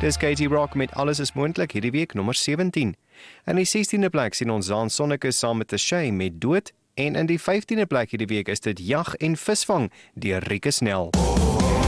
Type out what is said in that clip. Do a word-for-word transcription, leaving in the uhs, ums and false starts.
Dis Katie Rock met Alles is moontlik hierdie week nommer sewentien. In die sestiende plek sien ons Zaan Sonneke saam met Teshay met Dood en in die vyftiende plek hierdie week is dit Jag en Visvang deur Rieke Snell.